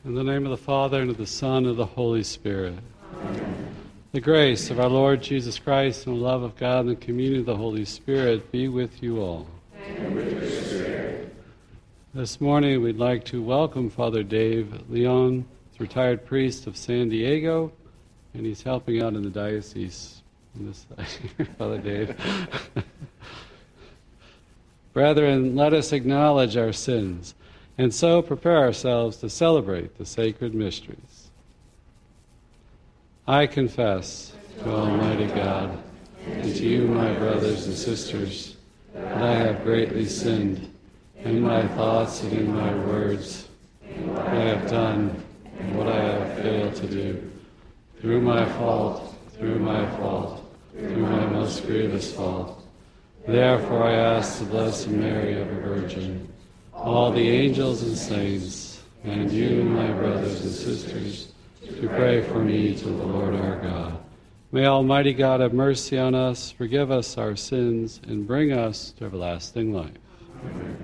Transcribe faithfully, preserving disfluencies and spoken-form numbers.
In the name of the Father, and of the Son, and of the Holy Spirit. Amen. The grace of our Lord Jesus Christ, and the love of God, and the communion of the Holy Spirit be with you all. And with your spirit. This morning we'd like to welcome Father Dave Leon, retired priest of San Diego, and he's helping out in the diocese on this side. Father Dave. Brethren, let us acknowledge our sins, and so prepare ourselves to celebrate the sacred mysteries. I confess to Almighty God and to you, my brothers and sisters, that I have greatly sinned in my thoughts and in my words, what I have done and what I have failed to do, through my fault, through my fault, through my most grievous fault. Therefore I ask the Blessed Mary, ever Virgin, all the angels and saints, and you, my brothers and sisters, to pray for me to the Lord our God. May Almighty God have mercy on us, forgive us our sins, and bring us to everlasting life. Amen.